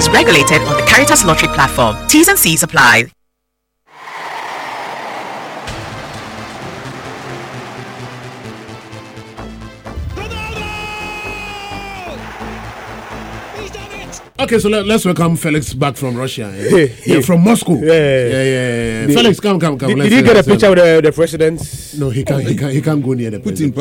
is regulated on the Caritas Lottery platform. T's and C's apply. Okay, so let's welcome Felix back from Russia. Yeah, from Moscow. Yeah. Felix, come. Did you get a picture of the president? No, he can't go near the Putin.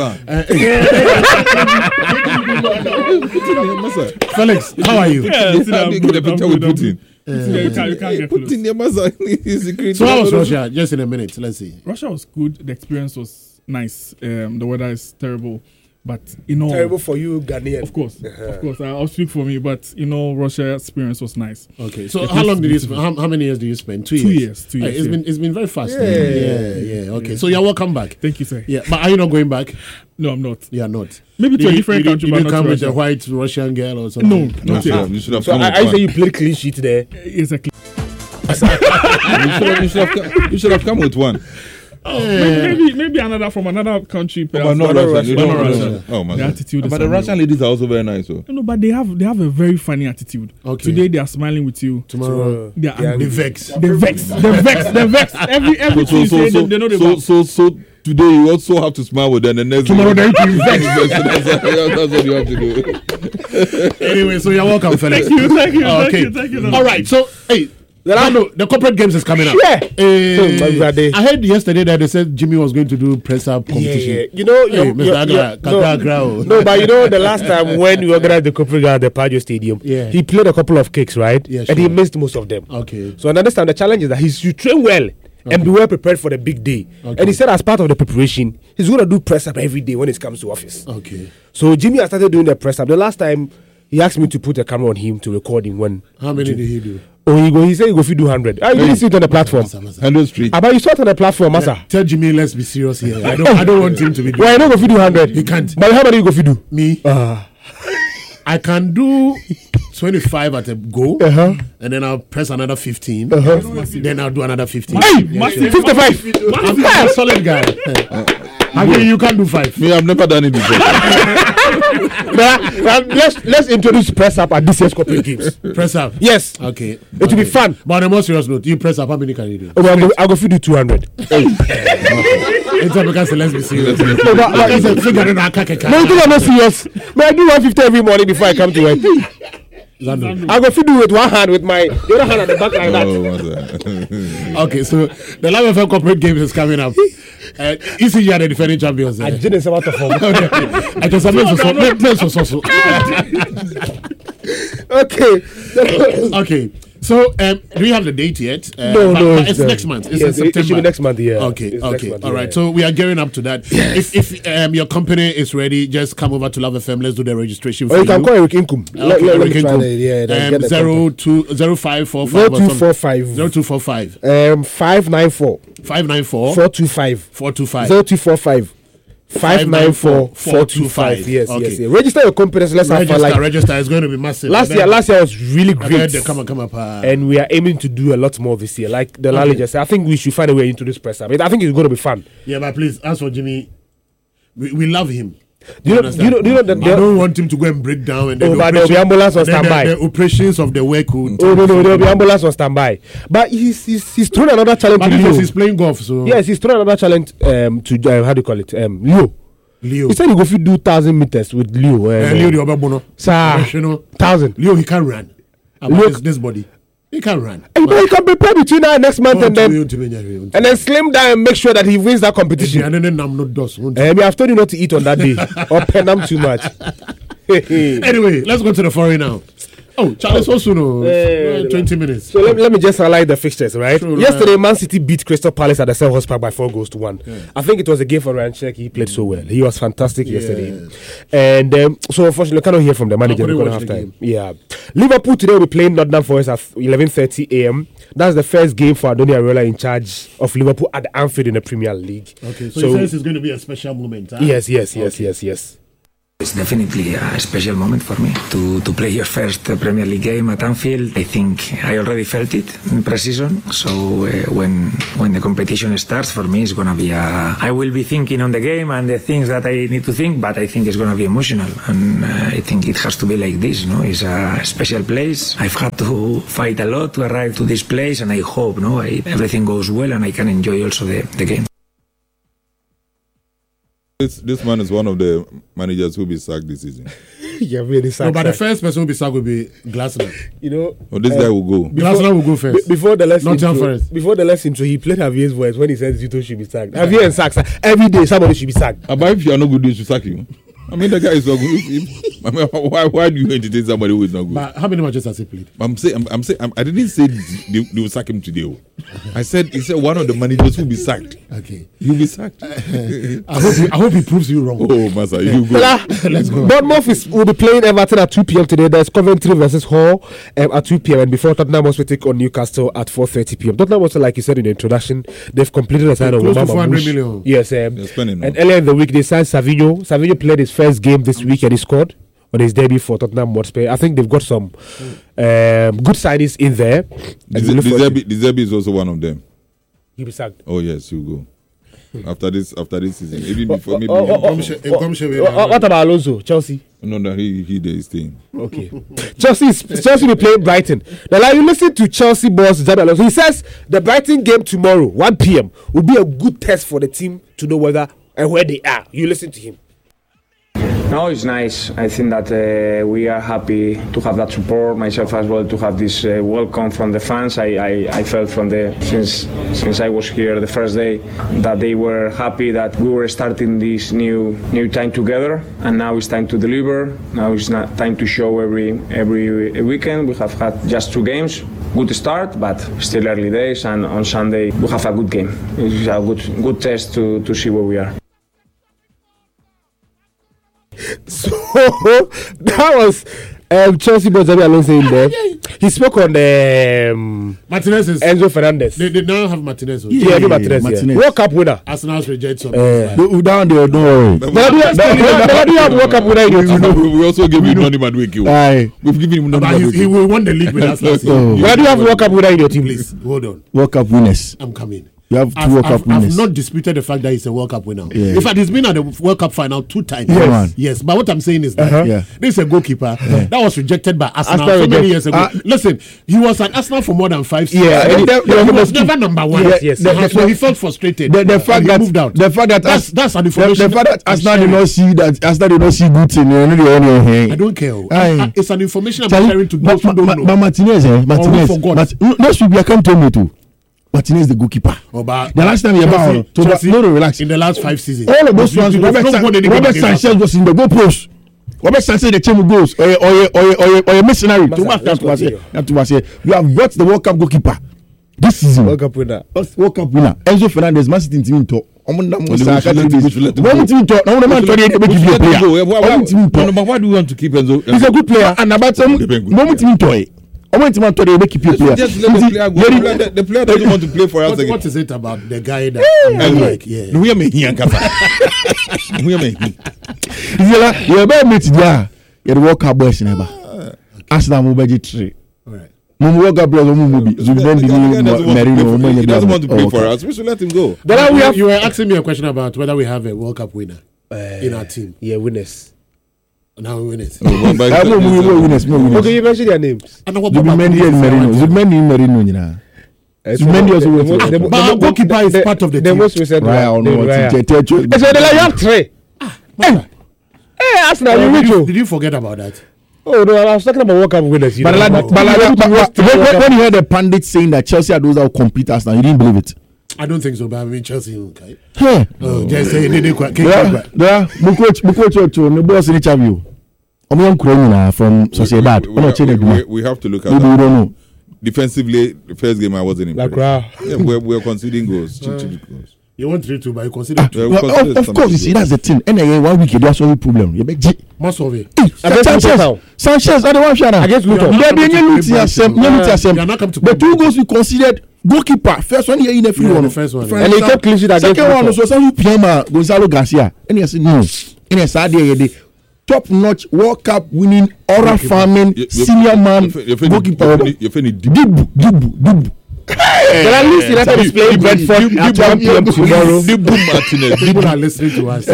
Felix, how are you? Get a picture with Putin. You can't get close. So how was Russia? Just in a minute, let's see. Russia was good. The experience was nice. The weather is terrible. But terrible for you, Ghanaian. Of course. I'll speak for me. But Russia experience was nice. Okay. So how long did you spend? How many years do you spend? 2 years. 2 years. It's been very fast. Yeah. Okay. So you're welcome back. Thank you, sir. Yeah. But are you not going back? No, I'm not. You are not. Maybe to a different country. Did but you come not with Russia. a white Russian girl or something? No, not yet. You should have So come with I say one. you played clean sheet there. Exactly. You should have come with one. Maybe another from another country. But not Russian. You don't Russian. Oh my The God. attitude. But the Russian ladies are also very nice. So. No, but they have a very funny attitude. Okay. Today they are smiling with you. Tomorrow They are angry. they vex. They vex. Every So Tuesday they know they vex. so today you also have to smile with them. And next Tomorrow they will vex. That's what you have to do. Anyway, so you're welcome, Felix. Thank you. All right. So hey. The corporate games is coming up. Yeah. I heard yesterday that they said Jimmy was going to do press up competition. Yeah. You know, No, but the last time when we organized the corporate at the Pajo Stadium, he played a couple of kicks, right? Yeah, and he missed most of them. Okay. So I understand the challenge is that he should train well and be well prepared for the big day. Okay. And he said as part of the preparation, he's going to do press up every day when it comes to office. Okay. So Jimmy has started doing the press up. The last time he asked me to put a camera on him to record him when. How many did he do? Oh, he said he go fit do 100. I didn't see it on the platform. Hello Street. But you saw it on the platform, Massa. Tell Jimmy, let's be serious here. I don't want him to be doing. Well, I don't go fit do 100. He can't. But how many you go fit do? Me. I can do 25 at a go, and then I'll press another 15. Then I'll do another 15. Hey, Yeah, sure. 55. I'm a solid guy. I mean, you can't do 5. Me, I've never done it before. Let's introduce press up at this year's corporate games. Press up. Yes. Okay. It will be fun. But on a more serious note, you press up, how many can you do? I'll go fit do 200. It's because let's be serious. No, you think I'm not serious? May I do 150 every morning before I come to work? I go fit do with one hand with my the other hand at the back like that. Okay, so the Live FM corporate games is coming up. ECG are the defending champions. I didn't say what to form. I just Okay. So, do you have the date yet? No. But it's next month. It's in September. It should be next month, yeah. Okay. Month, All right. So we are gearing up to that. Yes. If your company is ready, just come over to Love FM. Let's do the registration. Or you can call Eric Inkum. Let me try that. 0245 594 425 594 425. Yes. Register your company. Let's have fun. Register is going to be massive. Last year was really great. Come up. And we are aiming to do a lot more this year. Like the Lally just said, I think we should find a way into this press up. I think it's going to be fun. Yeah, but please, as for Jimmy, we love him. Do you know that I don't want him to go and break down. And but there will be ambulance on standby. The operations of the work would. No, there will be ambulance on standby. But he's thrown another challenge but to Leo. He's playing golf, so yes, he's thrown another challenge to how do you call it? Leo. He said he go fit do 1,000 meters with Leo. Leo the Obabono. Sir, 1,000. Leo, he can't run. About this body. He can run. But he can prepare between now and next month and then slim down and make sure that he wins that competition. And then I'm not dust. I've told you not to eat on that day or pen them too much. Anyway, let's go to the foreign now. Oh, Charles also 20 minutes. So let me just highlight the fixtures, right? True, yesterday, Man City beat Crystal Palace at the Selhurst Park by 4-1. Yeah. I think it was a game for Ryan Cherki. He played so well. He was fantastic yesterday. And so unfortunately, we cannot hear from the manager because of time. Yeah. Liverpool today will be playing Nottingham Forest at 11:30 a.m. That's the first game for Adoni Areola in charge of Liverpool at the Anfield in the Premier League. Okay, so he says it's going to be a special moment. Huh? Yes. It's definitely a special moment for me to play your first Premier League game at Anfield. I think I already felt it in pre-season. So when the competition starts, for me, it's gonna be I will be thinking on the game and the things that I need to think, but I think it's gonna be emotional, and I think it has to be like this. No, it's a special place. I've had to fight a lot to arrive to this place, and I hope everything goes well and I can enjoy also the game. This man is one of the managers who will be sacked this season. Yeah, really sacked. No, but the first person who will be sacked will be Glasner. You know, this guy will go. Glasner will go first. Before the last intro, he played Javier's voice when he said Zito should be sacked. Javier and sacks every day. Somebody should be sacked. But if you are not good, they should sack you. I mean, the guy is not good. I mean, why do you entertain somebody who is not good? But how many matches has he played? I'm saying, I didn't say they will sack him today. I said, he said one of the managers will be sacked. Okay, he'll be sacked. I hope he proves you wrong. Oh, Masa, you go. Let's go. Bournemouth will be playing Everton at 2 p.m. today. There's Coventry versus Hull at 2 p.m. and before Tottenham will take on Newcastle at 4:30 p.m. Tottenham also, like you said in the introduction, they've completed a sign of close to 400 million. Yes, and earlier in the week they signed Savinho. Savinho played his first game this week and he scored on his debut for Tottenham Hotspur. I think they've got some good signings in there. Deserbi is also one of them. He'll be sacked. Oh yes, he'll go. After this season, even before maybe. What about Alonso? Chelsea? No, he there is staying. Okay. Chelsea will play Brighton. Now, you listen to Chelsea boss Xabi Alonso. He says the Brighton game tomorrow, 1 p.m., will be a good test for the team to know whether and where they are. You listen to him. No, it's nice. I think that we are happy to have that support. Myself as well, to have this welcome from the fans. I felt from since I was here the first day that they were happy that we were starting this new time together, and now it's time to deliver. Now it's not time to show every weekend. We have had just 2 games. Good start, but still early days, and on Sunday we have a good game. It's a good test to see where we are. So that was Chelsea boss Xabi Alonso in there. He spoke on Martinez. Enzo Fernandez. They now have Martinez. Martinez. World Cup winner. Arsenal's reject some. Down there, don't worry. But you have World Cup winner in your team. We also gave him Noni Madueke. We've given him Noni Madueke. He will win the league with us last year. Where do you have World Cup winner in your team? Please, hold on. World Cup winners. I'm coming. You have 2 World Cup winners. I've not disputed the fact that he's a World Cup winner. Yeah. In fact, he's been at the World Cup final 2 times. Yes. But what I'm saying is that this is a goalkeeper that was rejected by Arsenal so many years ago. Listen, he was at Arsenal for more than 5 seasons. Yeah, he was never number 1. Yes. So he felt frustrated. The fact that moved out. The fact that that's an information. The fact that Arsenal did not see that Arsenal did not see good thing. I don't care. It's an information I'm sharing to those who don't know. But Martinez. Next week we come to me too. Martinez the goalkeeper. The last time he about relax. In the last 5 seasons, all of those ones. Robert Sanchez was in the goal post. Robert Sanchez the team goes or a mercenary. You have brought the World Cup goalkeeper this season. World Cup winner. Enzo Fernandez, Man City team talk. Why do we want to keep Enzo? He's a good player, and about some moment team toy. I want to make you player. Just let the player doesn't want to play for us again. What is it about the guy that like? Yeah. We are making You about meet there. You World Cup boys never. Arsenal will be 3. Right. He doesn't want to play for us. We should let him go. You were asking me a question about whether we have a World Cup winner in our team. Yeah, winners. Now we win it. Okay, you mentioned their names. Zubimendi and Merino. Zubimendi also went. But goalkeeper is part of the team. The most recent one. So they have 3. Hey, Arsenal, did you forget about that? Oh no, I was talking about World Cup winners. But when you heard the pundits saying that Chelsea are those that will compete Arsenal, you didn't believe it. I don't think so, but I mean Chelsea. Okay. Just say they from Sociedad. We have to look at that. Defensively, the first game I wasn't impressed. We're conceding goals. You want 3-2, but you consider of course, you see that's the thing. And again, 1 week that's only problem. You make most of it. Sanchez, I don't want to against Luton. They are not come to the 2 goals we considered. Goalkeeper, first one here in the free one. The first one. And he kept clean sheet against second one was Gonzalo Garcia. And he said no. And he said top-notch World Cup winning oral farming senior man goalkeeper. Dibu. But at least United is playing Brentford at 1 p.m. tomorrow. Dibu Martinez. People are listening to us.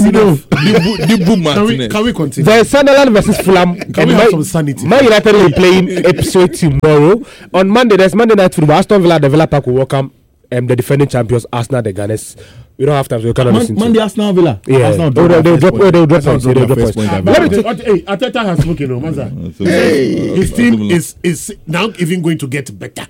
Dibu Martinez. Can we continue? There's Sunderland versus Fulham. Can we have some sanity? Man United will be playing episode tomorrow. On Monday, there's Monday Night Football. Aston Villa, the Villa Park will welcome the defending champions, Arsenal, the Gunners. We don't have time, so we cannot listen to Monday, Arsenal Villa. Yeah. Arsenal They'll drop points. Arteta has spoken, Manza. His team is now even going to get better.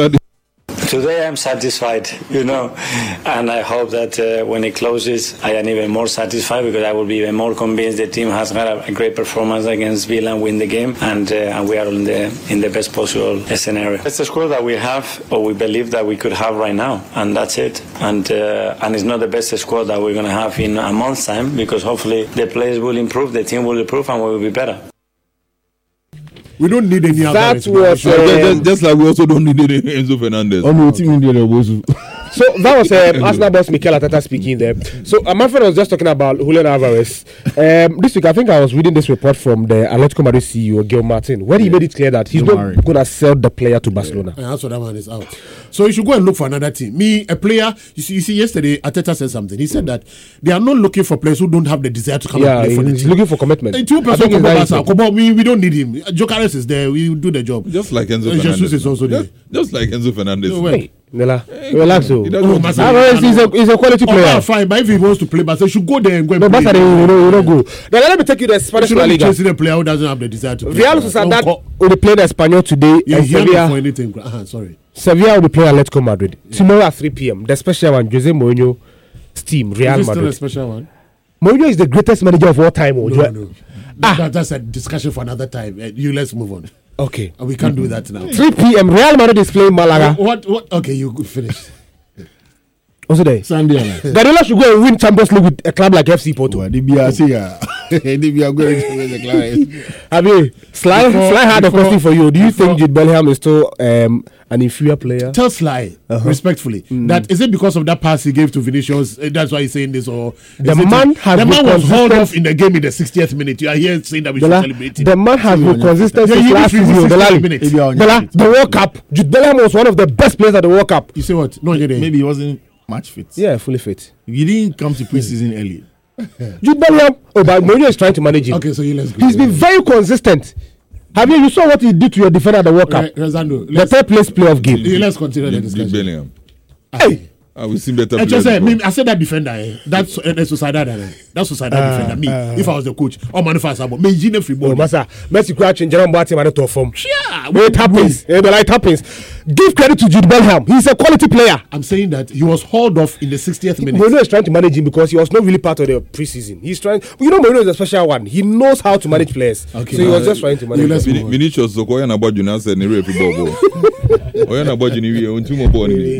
Today I'm satisfied, and I hope that when it closes, I am even more satisfied because I will be even more convinced the team has got a great performance against Villa and win the game, and we are in the best possible scenario. It's the squad that we have, or we believe that we could have right now, and that's it. And it's not the best squad that we're going to have in a month's time because hopefully the players will improve, the team will improve, and we will be better. We don't need any other. That was just like we also don't need Enzo Fernandez. Oh no, team India. So that was Arsenal boss Mikel Arteta speaking there. So my friend was just talking about Julian Alvarez. This week, I think I was reading this report from the Atletico Madrid CEO, Gil Martin, where he made it clear that he's not going to sell the player to Barcelona. Yeah, that's what that man is out. So you should go and look for another team. A player, you see, yesterday, Arteta said something. He said that they are not looking for players who don't have the desire to come and play for the team. He's looking for commitment. We don't need him. Jokeres is there. We do the job. Just like Enzo Fernandez. Jesus is also there. Just like Enzo Fernandez. Hey, Nela, relax. He's a quality player. Fine, but if he wants to play, but he should go there and go and play. No, don't go. Now let me take you to the Spanish La Liga. Chasing a player who doesn't have the desire to play. Real Sociedad will be playing Espanyol today. Sevilla will be playing Atletico Madrid tomorrow at 3 p.m. The special one, Jose Mourinho team, Real Madrid. Still a special one? Mourinho is the greatest manager of all time. No. That's a discussion for another time. Let's move on. Okay. We can't do that now. 3 p.m. Real Madrid is playing Malaga. What? Okay, you finish. Also there. Sunday. Guardiola should go and win Champions League with a club like FC Porto. Abi, Sly had a question for you. Do you think Jude Bellingham is still an inferior player? Tell Sly respectfully that is it because of that pass he gave to Vinicius? That's why he's saying this, or the man was hauled off in the game in the 60th minute. You are here saying that we should celebrate him. The man has been consistent since last season. The World Cup. Jude Bellingham was one of the best players at the World Cup. You say what? No, maybe he wasn't match fit. Yeah, fully fit. He didn't come to preseason early. Jude Bellingham, but Mourinho is trying to manage him. Okay, so he's been very consistent. You saw what he did to your defender at the World Cup? The third place playoff game. Let's continue the discussion. Bellingham. Hey! We seen better players. I said that defender. That's Sociedad. That's Sociedad defender. Me, if I was the coach, or manufacturer, me Gene free ball. Massa, Messi crouch in Jerome Boateng and to form. Yeah, it happens. Give credit to Jude Bellingham. He's a quality player. I'm saying that he was hauled off in the 60th minute. Mourinho is trying to manage him because he was not really part of the preseason. He's trying. Mourinho is a special one. He knows how to manage players. Okay, so he was just trying to manage. Vinicius Zokoya na boju na said ni refi bobo. Oya na boju ni wi on two more ball ni.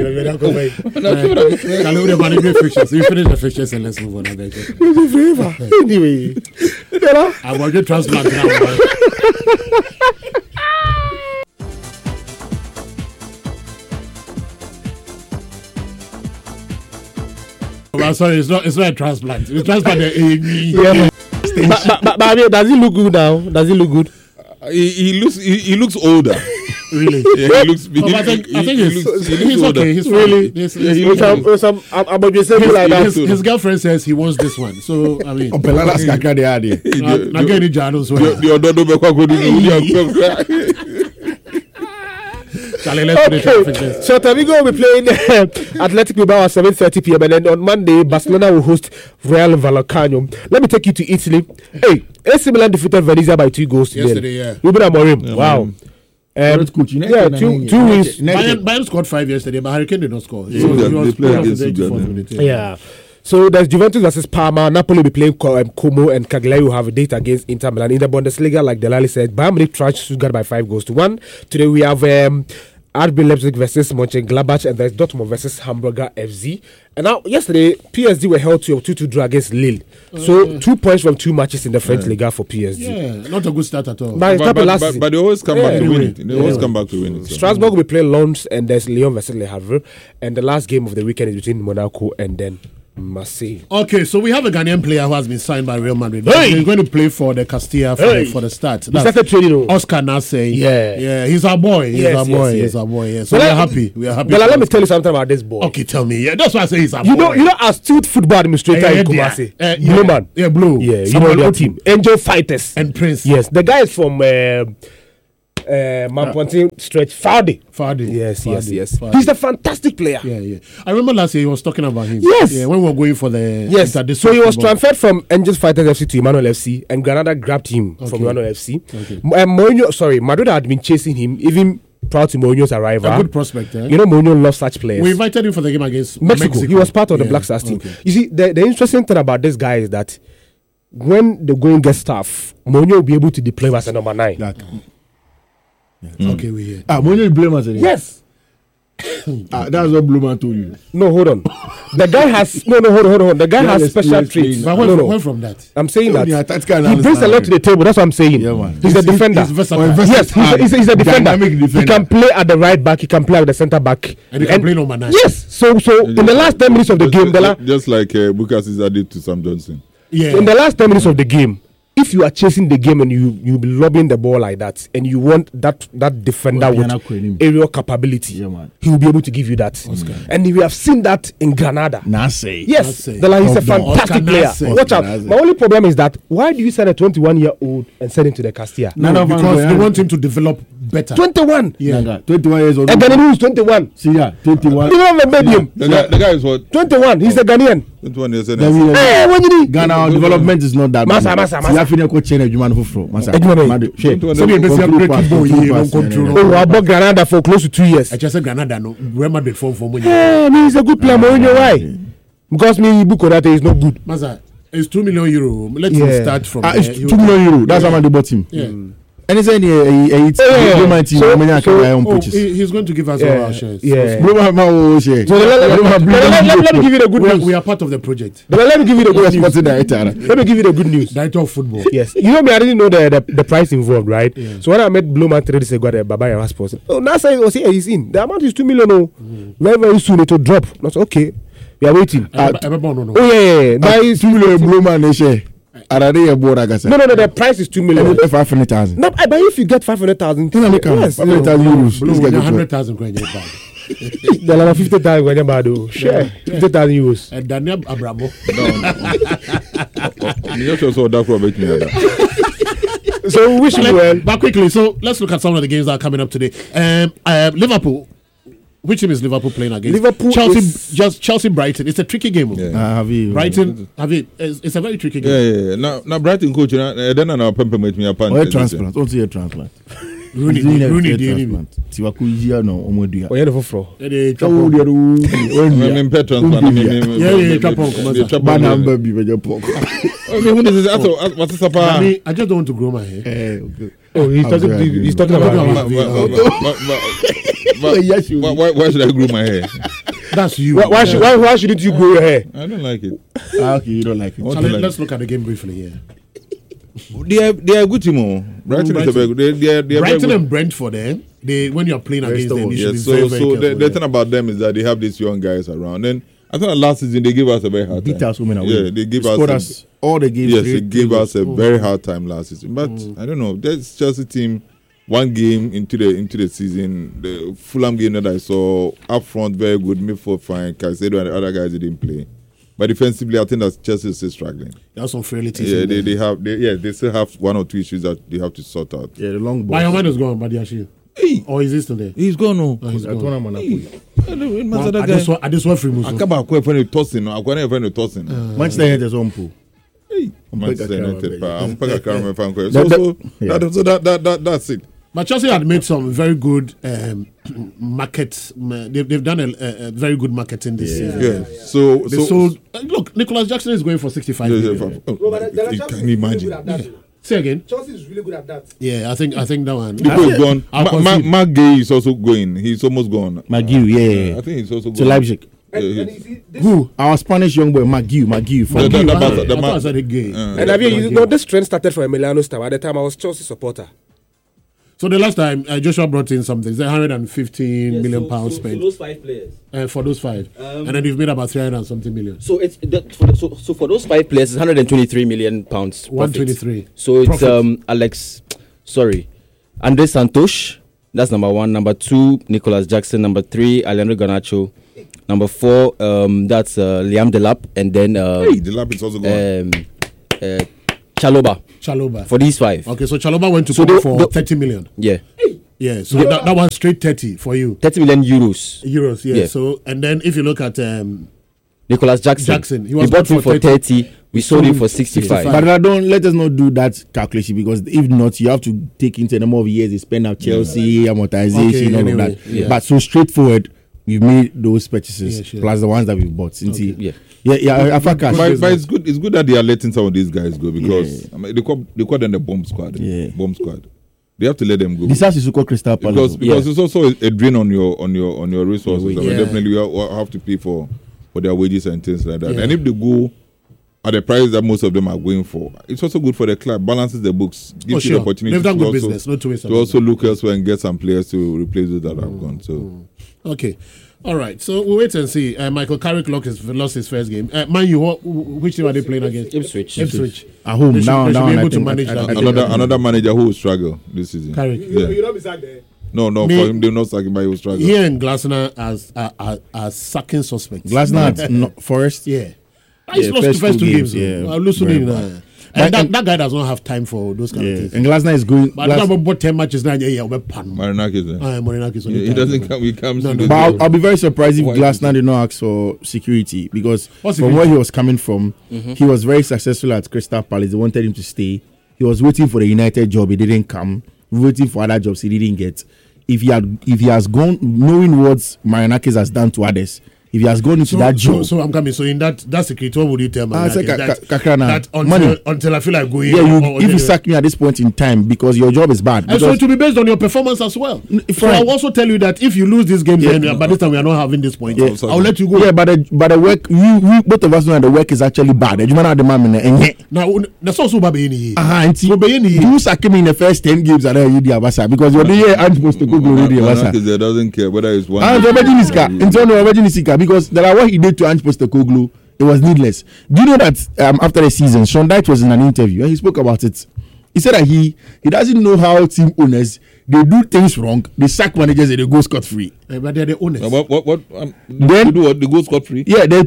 You finish the fixtures and let's move on. Anyway, I will get transplant now. Well, sorry, it's not a transplant. It's transplant. But does he look good now? Does he look good? He looks older. Really? Yeah, he looks. I think he's okay. He's really. His girlfriend says he wants this one. So I mean, Okay, so Tavigo will be playing Athletic Bilbao at 7:30 p.m. and then on Monday, Barcelona will host Real Vallecano. Let me take you to Italy. Hey, AC Milan defeated Venezia by 2 goals yesterday. Yeah, Ruben Amorim. Wow. Two wins. Bayern scored 5 yesterday, but Harry Kane did not score. Yeah. So there's Juventus versus Parma. Napoli will be playing Como, and Cagliari will have a date against Inter Milan. In the Bundesliga, like Delali said, Bayern Munich trashed Stuttgart by 5-1. Today we have RB Leipzig versus Mönchengladbach, and there's Dortmund versus Hamburger FC. And now, yesterday, PSG were held to a 2-2 draw against Lille. So 2 points from 2 matches in the French Liga for PSG. Yeah, not a good start at all. But they always come back to win it. They always come back to win it. So. Strasbourg will be playing Lens, and there's Lyon versus Le Havre. And the last game of the weekend is between Monaco and then Marseille. Okay, so we have a Ghanaian player who has been signed by Real Madrid. He's going to play for the Castilla for the start. He started training. Oscar Nasey. Yeah, he's our boy. He's our boy. Yeah. So we're happy. Well, let me tell you something about this boy. Okay, tell me. Yeah, that's why I say he's our boy. You know, astute football administrator in Kumasi. Blue man. Yeah, Blue. Yeah, you know their team. Angel Fighters and Prince. Yes, the guy is from Mamponti stretch. Fardy. Yes. Fardy. He's a fantastic player. Yeah. I remember last year he was talking about him. Yes. Yeah, when we were going for the so he was transferred from Angels Fighters FC to Emmanuel FC, and Granada grabbed him from Emmanuel FC. Okay. Madrid had been chasing him even prior to Mourinho's arrival. A good prospect. You know, Mourinho loves such players. We invited him for the game against Mexico. He was part of the Black Stars team. Okay. You see, the interesting thing about this guy is that when the going gets tough, Mourinho will be able to deploy as a number 9. Okay, we hear. Mourinho is blame as a yes. That's what Blue Man told you. No, hold on. The guy has hold on. The guy has special traits. But where from that? I'm saying that he brings a lot to the table. That's what I'm saying. Yeah, he's a defender. Yes, he's a defender. He can play at the right back. He can play at the centre back. And he can play number 9. Yes. So in the last 10 minutes of the game, just like Bukas is added to Sam Johnson. Yeah. In the last 10 minutes of the game, if you are chasing the game and you be lobbing the ball like that, and you want that defender with aerial capability, he will be able to give you that. And we have seen that in Granada. Nasey. Yes, he's a fantastic player. Watch out. My only problem is that why do you send a 21-year-old and send him to the Castilla? No, because they want him to develop better. 21. Yeah, 21 years old. And Ghanaian is 21. See, 21. You don't have a medium. The guy is what? 21. He's a Ghanaian. 21 years old. Hey, what do you need? Ghana development is not that. Masa. Fina ko change Juman for Masa. I bought Granada for close to 2 years. I just said Granada no. Real Madrid for money. Hey, he's a good player. Why? Because me Bukonate is not good. Masa, it's €2 million. Let's start from it's €2 million. That's how they bought him. Yeah. And he's saying he's going to give us all our shares. Yeah. So let me give you the good news. We are part of the project. Let me give you the good news. Let me give you the good news. Director of football. Yes. You know me, I didn't know the price involved, right? Yeah. So when I met Blue Man 3 days ago at Babaya Passport, NASA was here, he's in. The amount is 2 million. Very, very soon it will drop. I said, okay. We are waiting. Yeah. That is 2 million Blue Man they share. No, the price is 2 million. 500,000. No, but if you get 500,000, yes, 500,000 euros. 100,000 grand. The level 50,000 grand bad. Share 50,000 euros. And Daniel Abramo. So we wish you well. But quickly, so let's look at some of the games that are coming up today. Liverpool. Which team is Liverpool playing against? Liverpool, Chelsea Brighton. It's a tricky game. Yeah. Brighton, it's a very tricky game. Yeah. Now Brighton coach, then I pump with me upon. Or transplant. Don't see a transplant. Rooney. Tiwakuya no omodia. Oh, yeah, the floor. Yeah. I just don't want to grow my hair. Oh, he's talking about why should I grow my hair? That's you. Why shouldn't you grow your hair? I don't like it. Okay, you don't like it. Let's look at the game briefly here. They are good team. Brighton is very good. Brighton and Brentford, when you are playing against them, you should be very careful. The thing about them is that they have these young guys around. And I thought last season they gave us a very hard time. Beat us women away. Yeah, they gave us all the games. Yes, they gave us a very hard time last season. But I don't know. That's Chelsea team. One game into the season, the Fulham game that I saw up front very good, midfield fine. Caicedo and the other guys didn't play. But defensively, I think that Chelsea is still struggling. There are some frailties. Yeah, they still have one or two issues that they have to sort out. Yeah, the long ball. Bayern is gone, Badiashile. Hey. Or is he still there? He's gone. No. He's gone. I just want free Musu. I come back when you're tossing. I go when you're tossing. Manchester United is on pool. Manchester United. I'm packing a camera fan. So that's it. But Chelsea had made some very good markets. They've done a very good marketing this season. Yeah. So sold. Look, Nicholas Jackson is going for 65 million. Can you imagine? Say again. Chelsea is really good at that. Yeah, I think that one. Nico is gone. Mark Gay is also going. He's almost gone. Magiu, yeah. I think he's also going to Leipzig. Who? Our Spanish young boy, Magiu. I said Gay. And this trend started from Emiliano's time. At the time, I was Chelsea supporter. So the last time Joshua brought in something, it's 115 million pounds spent. For those 5 players. For those 5. And then you've made about 300 and something million. So it's so for those 5 players, it's 123 million pounds. 123. So it's Andre Santos. That's number 1. Number 2, Nicholas Jackson. Number 3, Alejandro Garnacho. Number 4, that's Liam Delap, and then Delap is also gone. Chaloba. For these 5. Okay, so Chaloba went to for 30 million. Yeah. Yeah, so that was straight 30 for you. 30 million euros. Euros, yeah. So, and then if you look at Nicholas Jackson, he bought him for 30. We sold him for 65. But let us not do that calculation, because if not, you have to take into the number of years they spend at Chelsea, amortization, all of that. Yeah. But so straightforward, we've made those purchases plus the ones that we've bought. Since but it's good that they are letting some of these guys go, because I mean, they call them the bomb squad. Yeah. Bomb squad. They have to let them go. This house is called Crystal Palace because it's also a drain on your resources. I mean, definitely you have to pay for their wages and things like that. And if they go at the price that most of them are going for, it's also good for the club. Balances the books, gives you the opportunity They've done good business. No to also look elsewhere and get some players to replace those that have gone. So okay. All right, so we'll wait and see. Michael Carrick lost his first game. Man U, which team are they playing against? Ipswich. At home. They should be able to manage that. Another manager who will struggle this season. Carrick. You don't be sacked there. No, for him, they're not sacking, but he will struggle. He and Glasner as sacking suspects. Glasner at Forest? Yeah. He's lost the first 2 games. And that guy does not have time for those kind of things. And Glasner is going. But about 10 matches now, Marinakis. He doesn't come. He comes. But I'll be very surprised if Glasner did not ask for security, because from where he was coming from, he was very successful at Crystal Palace. They wanted him to stay. He was waiting for the United job. He didn't come. Waiting for other jobs he didn't get. If he has gone, knowing what Marinakis has done to others, if he has gone into that job. So I'm coming. So in that security, what would you tell me? That until I feel like going. Yeah, if you sack me at this point in time because your job is bad. And so it will be based on your performance as well. So I'll also tell you that if you lose this game, then by this time we are not having this point. Yeah. I'll let you go. Yeah, but the work, you both of us know that the work is actually bad. Now that's also bad. You sack me in the first 10 games and then you do Abasa because you're the aren't supposed to go already Abasa. He doesn't care whether it's one. Because there are what he did to Ange Postecoglou, it was needless. Do you know that after the season, Sean Dyche was in an interview and he spoke about it. He said that he doesn't know how team owners, they do things wrong, they sack managers and they go scot-free. But they're the owners. Then do what? They go scot-free? Yeah, then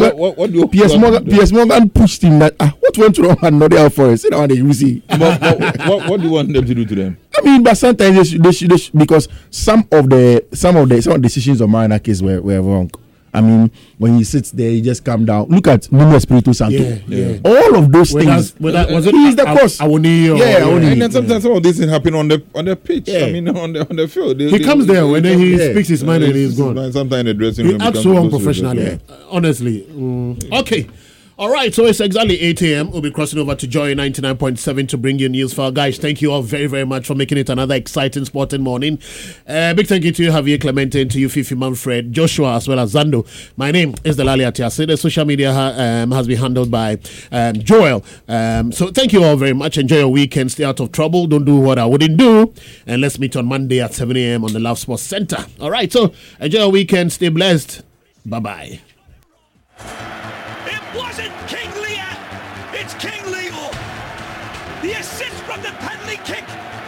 Piers Morgan pushed him that what went wrong and not there for us. What do you want them to do to them? I mean, but sometimes they should because some of the decisions of Marinakis were wrong. I mean, when he sits there, he just calm down. Look at Nuno Espirito Santo. Yeah. All of those things. Was it he's the cause? And then sometimes some of these things happen on the pitch. Yeah. I mean, on the field. He comes there when he speaks his mind and he's gone. Sometimes in the dressing room. He acts so unprofessionally. Honestly. Okay. All right, so it's exactly 8 a.m. We'll be crossing over to Joy 99.7 to bring you news for our guys. Thank you all very, very much for making it another exciting sporting morning. Big thank you to you, Javier Clemente, and to you, Fifi Manfred, Joshua, as well as Zando. My name is Delali Atiase. The social media has been handled by Joel. So thank you all very much. Enjoy your weekend. Stay out of trouble. Don't do what I wouldn't do. And let's meet on Monday at 7 a.m. on the Love Sports Center. All right, so enjoy your weekend. Stay blessed. Bye-bye. Wasn't King Lear, it's King Legal. The assist from the penalty kick